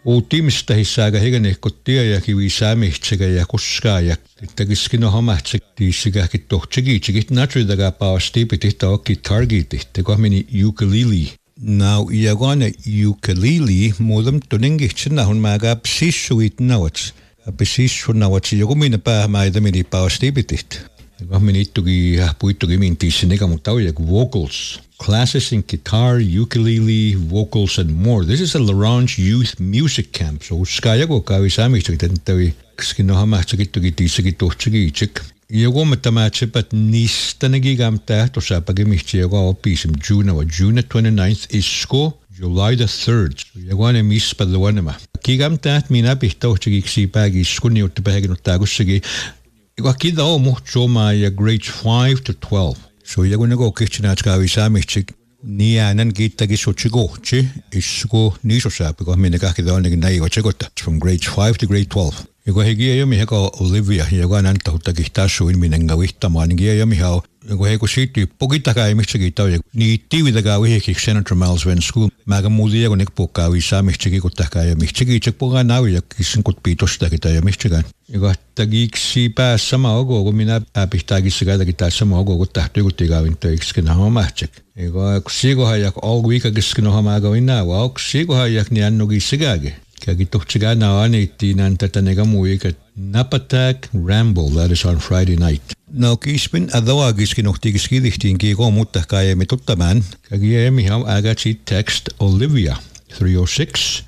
Uutiimista hissaaga higanehkottia ja kivisaamihtsega ja kuskaa Tagiskin on hommahtsek tiisikähkin tohtsegiitsikit natrydaga paastipitihta okki targetihta kohmini ukulele. Now iagone ukulele muudam tuningitsena hun maaga psissuit nawats. Psissu nawats jogumina päähmäidamini paastipitihta. Kohmini ittugi puittugi mintiisinega mutauja vocals. Classes in guitar, ukulele, vocals, and more. This is a Larange Youth Music Camp. So, skajago kavisaamihtsek tentavi skinohamahtsakittugi tiisakitohtsagitsik. Jogo matamatsipat nistanagigam tähtosapagimihtsi jogo oppisim June 29th isko, July the 3rd. So, jogone mispadluanema. Kigam täht minä pihtohtsagiksi päägiskun niutta päheginuttaagussagi. Jogo kida o muhtsoma ja grades 5 to 12. So jagunago kihtsinatskavi saamihtsik nianan kiittagi sotsigohtsi isko niisosaapi minne kahkida onnekin näivatsekotta from grades 5 to grade 12. Jogo hegia jo miheko Olivia jogo anantahutta kihtassuin minenga vihtamaan gia jo mihao jogo heko siitty pokitakai mitsegi tau ni tiividaga vihekik Senator Miles Wen School maga muudi jogo nek pokavi saamitsegi kuttakai ja mitsegi tsek poga navi ja kisin kut piitostagi tai ja mitsegan. Jogo tagiksi pääs sama ogo kun minä pääpihtääkissä käytäkin tää sama ogo kun tähtyykuttigaavin töikskin hommahtsek. Jogo kusikohajak alguikakiskin hommaagavin näävä kusikohajak ni annugi sigagi. Kagi tohtsiga naanittiin tätä nega muikat Napatak Ramble, that is on Friday night. No kispin adawagiskin ohtigiskilihtiin kiiko mutta kaiemi tuttamaan. Kagi emi hau agatsi text Olivia 306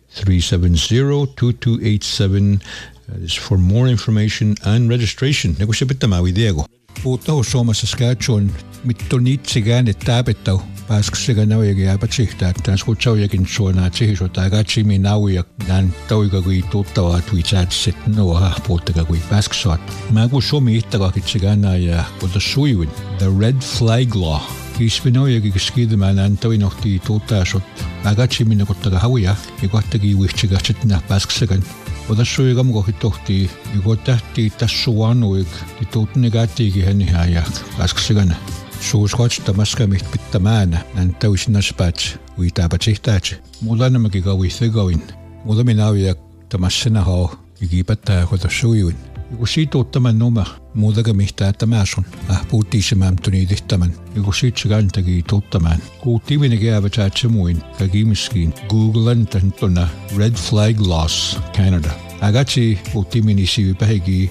370 2287. That is for more information and registration. Nagu se pitämään Diego. Puhuttahu Suomessa Saskatchewan mittoniitsigään täpättäu. Pääsksekä naujakin jääpätsihtä, että tämän skutsaujakin suonaa tsihisota agatsimi nauja nän tauika kui tuttavaa tuitsaatsit noa puhuttakaa kui pääsksaat. Mä kun Suomi ittäkakitsigänä ja kota sujuin. The Red Flag Law. Kiispi naujakin skidemään nän tauinohti tuttaasot agatsimi nakottakaa hauja ja kohtakin uitsigatsit nää pääsksekän. Kota sujuikam kohti tohti ja kohti tässä suanuik ja tuutnegatiikin hännihän ja pääsksekänä. Suuskoista maskamiht pittämäänä nän täysinäspäts uitääpätsihtäts. Mulla enemmänkin kauithegauin. Mulla minä avia tämässänä hao ikipättää kota sujuin. Joku siitä ottaman noma muutakin mihtää tämäsun. Puhuttiisemään tuniitihtämän. Joku siitä se kantakin tuttamaan. Kuuttiiminenkin jäävätsäätsä muin. Kaikimiskiin Googlen täntona Red Flag Laws Canada. Agatsi puhuttiimini sivipähegi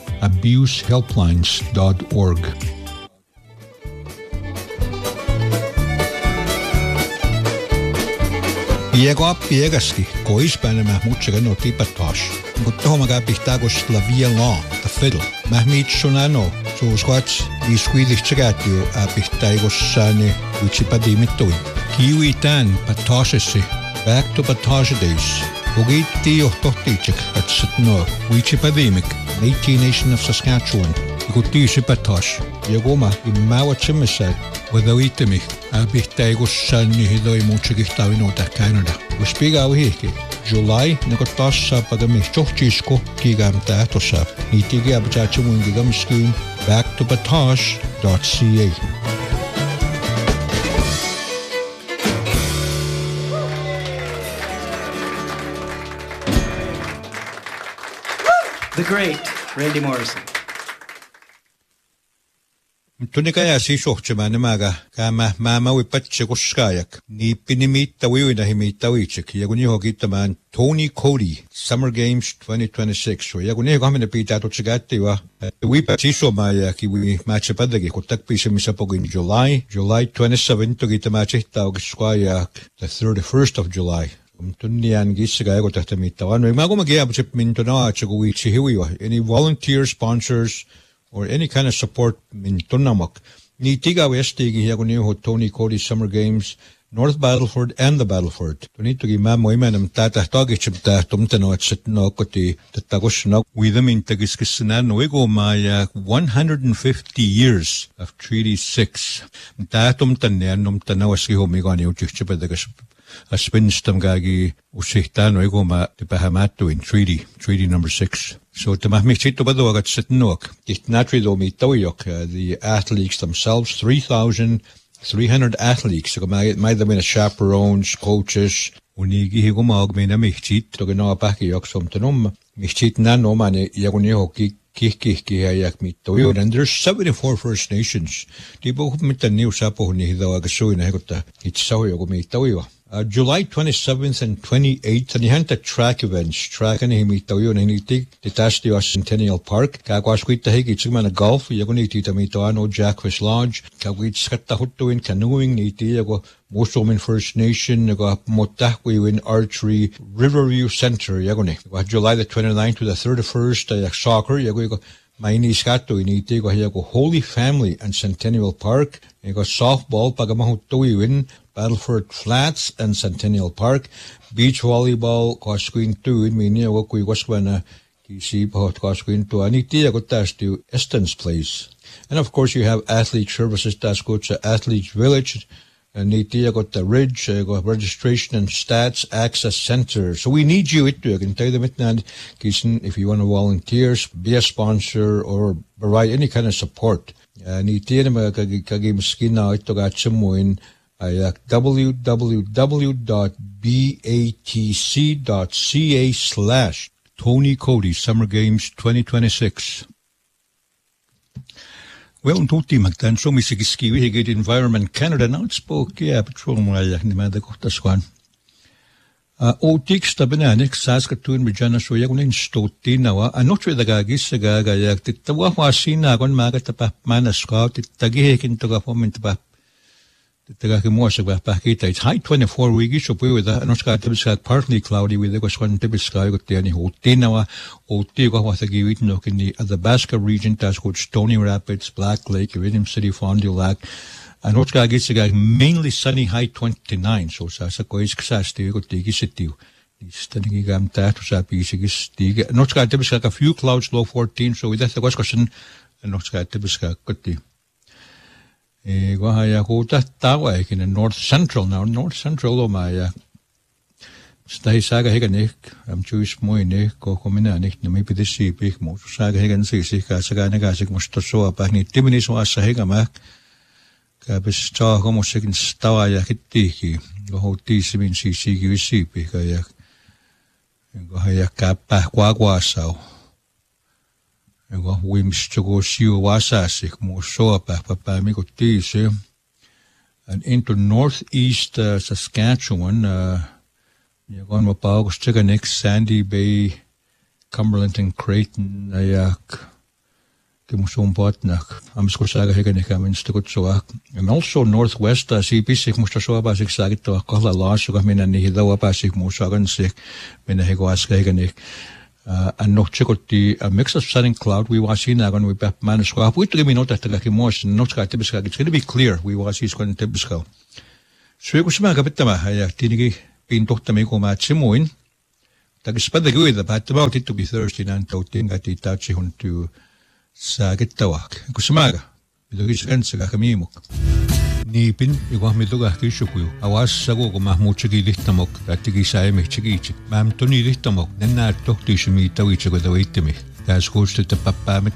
abusehelplines.org. Piego appiegasti, koispäänä muutsegan no tipattaas. Mutta tohmakaa pihtääkos la violon, the fiddle. Mähmiitsunano, suuskuats, viiskuilitsegäätyy pihtääikossani uitsipadimittuin. Kiwi tän pattaasessi, back to pattage days. Kogiitti johtohtiitsek, katsat no, uitsipadiimik, Métis Nation of Saskatchewan. Ikuttiisi pattaas, ja koma, immäuatsemmässä. Wadawitamik, pihtääikossani hidoi muutsekihtaavinoita Canada. Uspiga uhihki. July nakotassa pagami chochisko kigam tähtossa. Niitigi abjatsumun gigam skiin backtobatage.ca. The great Randy Morrison. Tunikaya sisohtsemaan nemaga kama maamawi patse koskaayak. Niippini miittawiuina himiittawitsek. Ja kun iho kiittämään Tony Cody, Summer Games 2026. Ja kun iho kahminen pitää tutsi kättiwa. Wiipa sisomaa ja kiwi matse padagi. Kun takpiisemissa pogin July 27. Toki tämä tsihtaukiskuayak the 31st of July. Tunnian gissaga ego tähtä miittavan. Mä kun kiepusip mintonaa, kun viitsi hiviwa. Any volunteer sponsors or any kind of support min tunnamak. Ni tiga westigi ja kun iho Tony Cody Summer Games, North Battleford and the Battleford. Tunitugi mä moimenam tätä tagitsip tähtumtano, että no koti tätä kossana uidamintagiskissana noigoma ja 150 years of Treaty 6. Tähtumtanne ja numtana waskihomigani utsihtsipätäkäs Aspinstam gagi usihtaan oigoma tipähämättuin treaty number 6. So tämä mihchittu paduagat setnuak. Tihtnatrido miittaujok, the athletes themselves, 3,300 athletes. So maida mina chaperones, coaches, Unigi higumaag mina mihtit togena pähki jaksom tenom mihtit nanomane yagunihoki kihkihkihayak mittoyo and there's 74 First Nations. Di bo mit new sapo ni hidawa gasuina hegota itsaw yogo mittoyo. July 27th and 28th, and he had the track events. Track and he meet the and he take the Tasty Centennial Park. Kagwasquit the Higgy, Sigman of golf, Yagoniti to meet no Jackfish Lodge. Kagwit Skatta Hutto in canoeing, Niti, Yago, most women First Nation, Yago Motakwi in Archery, Riverview Center, Yagoni. July the 29th to the 31st, soccer, Yago. Maini Skato in Iti, Yago Holy Family and Centennial Park. Yago softball, Pagamahuto in Battleford Flats and Centennial Park, beach volleyball, Cosqueen 2, in Minia, Wokui Waswana, Kisi, Cosqueen 2, Aniti, Agotas to Eston's Place. And of course, you have athlete services, that's go to Athletes Village, and Niti, got the Ridge, got registration and stats access center. So we need you, I can tell them if you want to volunteer, be a sponsor, or provide any kind of support. Niti, kagi maskina, ito gatsamuin, www.batc.ca/Tony Cody Summer Games 2026. Well, tutti magtan so misigiski we get Environment Canada now spoke patrol mo ayak ni mada ko taswan. Otik stabenanik Saskatoon Regina so yagunin stoti nawa anotre dagagis gagayak titawa wasina kon magatapa manaskaut titagihekin to government It's high 24 weeks, so with that, and it's partly cloudy with the Wisconsin Tibisky, got the any Hotinawa, Otigo, what the Givit Nook in the Athabasca region, that's called Stony Rapids, Black Lake, William City, Fond du Lac, and what's got gets mainly sunny high 29, so Sasako is Xasti, got the City. Standing gam that was a piece of not got Tibisky, a few clouds, low 14, so with that the Wisconsin, and not got Tibisky, got the Gohaya Hota Tawa in the north central now, north central of my Stay Saga Higanik, I'm Jewish Moine, Kokomina, maybe this sea big most Saga Higan Sika, Saganagasik must so up. I need Timinis was Sahigamak, Cabis Taw Homosecond Stawaya Hitiki, the whole Tisimin CCUC, Pikayak, Gohaya Kappa Quaguasau. Wims to go see Wasasik, more so up, Papa Migotis, and into northeast Saskatchewan, you're going to Pau, Stiganik, Sandy Bay, Cumberland and Creighton, Ayak, Kimusum Botnak, Amskosaga Higanik, Minstugutsoak, and also northwest, CPC Mustasoa Basic Sagito, Kola Lash, Gamin and Hidawa Basic Musagan Sik, Minahiguaska Higanik. And no chikoti a mix of sun and cloud. We was in Agon with Manuscap. We took me note that the emotion, not Tibiska. It's going to be clear. We was he's going to Tibiska. So you could Kapitama, Tinigi, being Dr. Miko Matsimoin. That is better good about it to be Thursday and touting that it touched on to Sagitawak. Kusamaga, with the rich answer, Kamimuk. Nipin, Iguamiduga Kishuku, I was Sago Mahmuchigi Litamok, that Tigisai Michigichi, Mam Tony Litamok, then I talked to me to each other with me. That's goes to the Papa